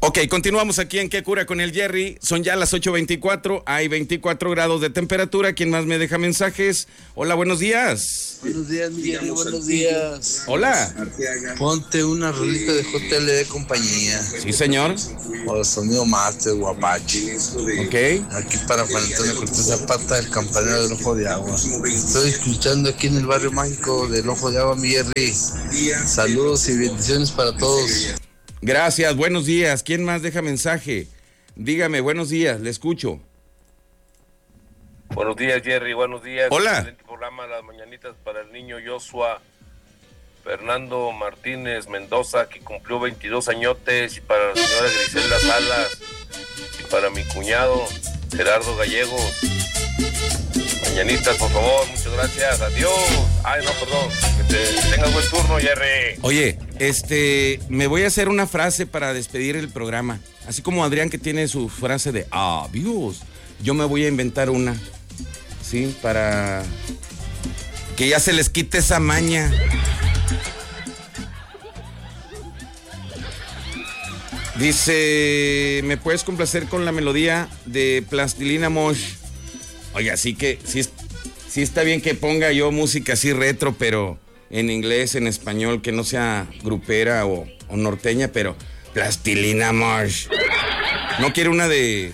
Ok, continuamos aquí en ¿Qué cura con el Jerry? Son ya las 8:24, hay 24 grados de temperatura. ¿Quién más me deja mensajes? Hola, buenos días. Buenos días, mi Jerry, buenos días. Hola. Ponte una rolita de JLD compañía. Sí, señor. O sonido Master, Guapache. Ok. Aquí para Juan Antonio Cortés Zapata, el campanero del Ojo de Agua. Estoy escuchando aquí en el barrio mágico del Ojo de Agua, mi Jerry. Saludos y bendiciones para todos. Gracias, buenos días. ¿Quién más deja mensaje? Dígame, buenos días, le escucho. Buenos días, Jerry, buenos días. Hola. Excelente programa, Las Mañanitas para el niño Joshua Fernando Martínez Mendoza, que cumplió 22 añotes, y para la señora Griselda Salas, y para mi cuñado Gerardo Gallegos. Mañanitas, por favor, muchas gracias, adiós. Ay, no, perdón, que tengas buen turno, Jerry. Oye, me voy a hacer una frase para despedir el programa. Así como Adrián, que tiene su frase de adiós, yo me voy a inventar una, ¿sí? Para que ya se les quite esa maña. Dice, ¿me puedes complacer con la melodía de Plastilina Mosh? Oye, así que sí está bien que ponga yo música así retro, pero en inglés, en español, que no sea grupera o norteña, pero Plastilina Mosh. ¿No quiere una de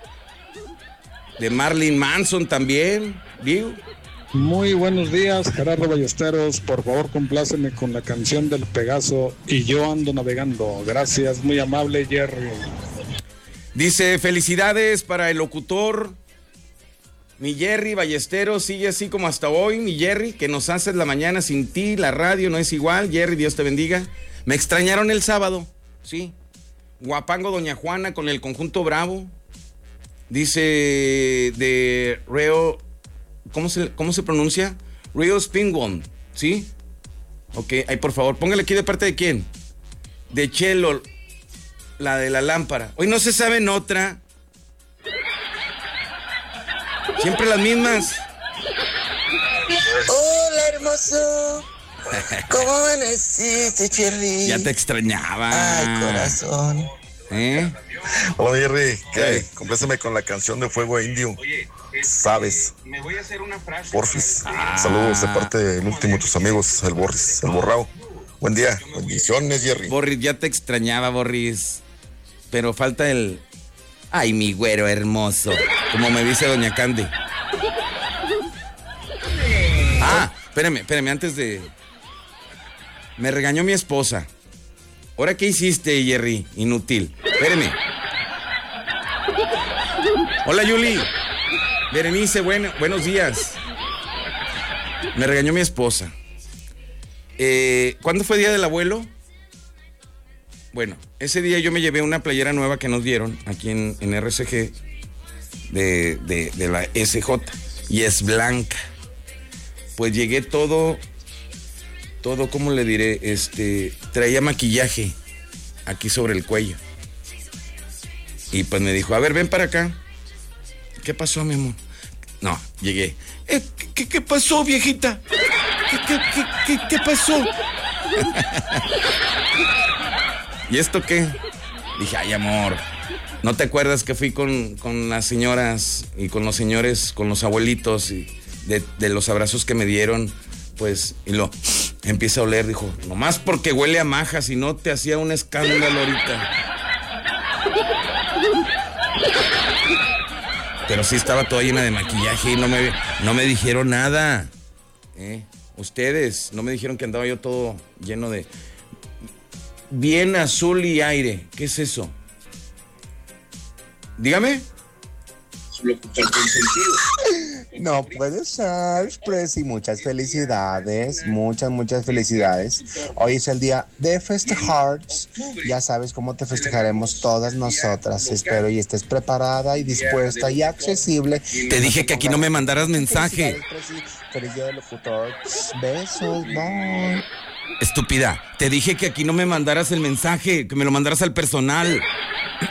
Marilyn Manson también? ¿Viu? Muy buenos días, Gerardo Ballesteros. Por favor, compláceme con la canción del Pegaso y Yo Ando Navegando. Gracias, muy amable, Jerry. Dice, felicidades para el locutor. Mi Jerry Ballesteros, sigue así como hasta hoy, mi Jerry, que nos haces la mañana sin ti, la radio no es igual. Jerry, Dios te bendiga. Me extrañaron el sábado, sí. Guapango Doña Juana con el conjunto Bravo. Dice de Reo, ¿cómo se pronuncia? Reo Spingon, ¿sí? Ok, ahí por favor, póngale aquí de parte de quién. De Chelo, la de la lámpara. Hoy no se sabe en otra. Siempre las mismas. Hola, hermoso. ¿Cómo amaneciste, Jerry? Ya te extrañaba. Ay, corazón. Hola, Jerry. ¿Qué? Compléceme con la canción de Fuego Indio. Sabes. Me voy a hacer una frase. Porfis. Saludos de parte del último de tus amigos, el Borris, el Borrao. Buen día. Bendiciones, Jerry. Borris, ya te extrañaba, Borris. Pero falta el... Ay, mi güero hermoso, como me dice doña Candy. Espérame, antes de... Me regañó mi esposa. ¿Ahora qué hiciste, Jerry? Inútil. Espérame. Hola, Yuli. Berenice, buenos días. Me regañó mi esposa. ¿Cuándo fue Día del Abuelo? Bueno, ese día yo me llevé una playera nueva que nos dieron aquí en RCG de la SJ y es blanca. Pues llegué todo, ¿cómo le diré? Traía maquillaje aquí sobre el cuello. Y pues me dijo, a ver, ven para acá. ¿Qué pasó, mi amor? No, llegué. ¿Qué pasó, viejita? ¿Qué pasó? ¿Y esto qué? Dije, ay, amor, ¿no te acuerdas que fui con las señoras y con los señores, con los abuelitos, y de los abrazos que me dieron? Pues, y lo empieza a oler, dijo, nomás porque huele a maja, si no te hacía un escándalo ahorita. Pero sí estaba toda llena de maquillaje y no me dijeron nada. Ustedes no me dijeron que andaba yo todo lleno de... Bien azul y aire. ¿Qué es eso? Dígame. No puede ser, Prezi. Muchas felicidades. Muchas felicidades. Hoy es el día de festejar. Ya sabes cómo te festejaremos todas nosotras. Espero y estés preparada y dispuesta y accesible. Te dije que aquí no me mandaras mensaje. Feliz día del locutor. Besos. Bye. Estúpida, te dije que aquí no me mandaras el mensaje, que me lo mandaras al personal.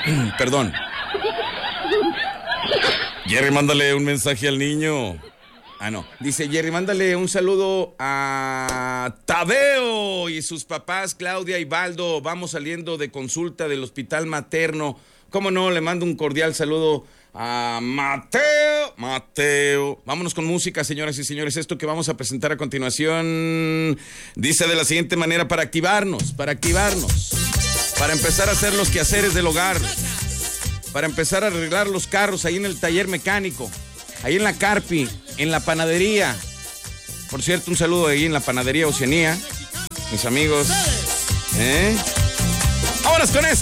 Perdón. Jerry, mándale un mensaje al niño. No. Dice Jerry, mándale un saludo a Tadeo y sus papás, Claudia y Baldo. Vamos saliendo de consulta del hospital materno. ¿Cómo no? Le mando un cordial saludo a Mateo. Vámonos con música, señoras y señores. Esto que vamos a presentar a continuación dice de la siguiente manera: para activarnos, para empezar a hacer los quehaceres del hogar, para empezar a arreglar los carros ahí en el taller mecánico, ahí en la Carpi, en la panadería. Por cierto, un saludo ahí en la panadería Oceanía, mis amigos. Vámonos con esto.